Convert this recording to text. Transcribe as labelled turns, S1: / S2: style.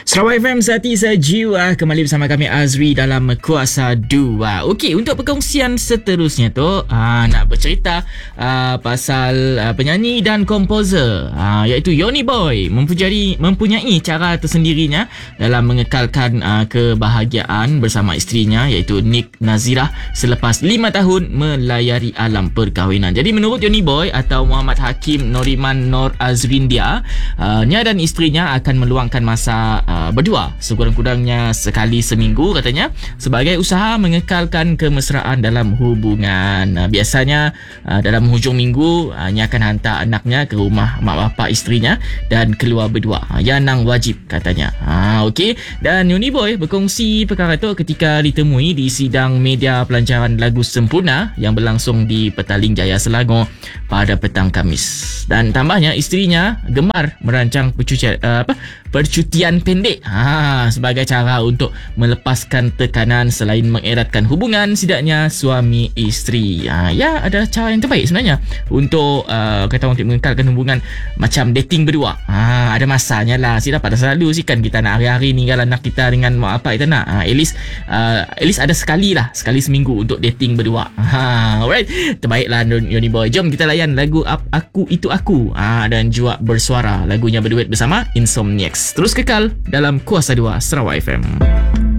S1: Sarawak FM Sati Sejiwa kembali bersama kami Azri dalam Kuasa 2. Okey, untuk perkongsian seterusnya tu nak bercerita pasal penyanyi dan komposer iaitu Yoni Boy mempunyai cara tersendirinya dalam mengekalkan kebahagiaan bersama isterinya iaitu Nik Nazirah selepas 5 tahun melayari alam perkahwinan. Jadi menurut Yoni Boy atau Muhammad Hakim Noriman Nor Azrindia, Nia dan isterinya akan meluangkan masa berdua sekurang-kurangnya sekali seminggu katanya sebagai usaha mengekalkan kemesraan dalam hubungan. Biasanya dalam hujung minggu Nia akan hantar anaknya ke rumah mak bapak isterinya dan keluar berdua. Yang wajib katanya. Okey, dan Yoni Boy berkongsi perkara itu ketika ditemui di sidang media pelancaran lagu Sempurna yang berlangsung di Petaling Jaya, Selangor pada petang Khamis. Dan tambahnya isterinya gemar merancang percutian pendek sebagai cara untuk melepaskan tekanan selain mengeratkan hubungan setidaknya suami isteri. Ya, ada cara yang terbaik sebenarnya untuk kata untuk mengekalkan hubungan macam dating berdua. Ada masanya lah. Tak selalu sih kan kita nak hari-hari tinggal anak kita dengan mak apa kita nak. At least ada sekali seminggu untuk dating berdua. Alright, terbaiklah Yoni Boy. Jom kita layan lagu Aku Itu Aku dan Jua Bersuara, lagunya berduet bersama Insomniacs. Terus kekal dalam Kuasa 2 Sarawak FM.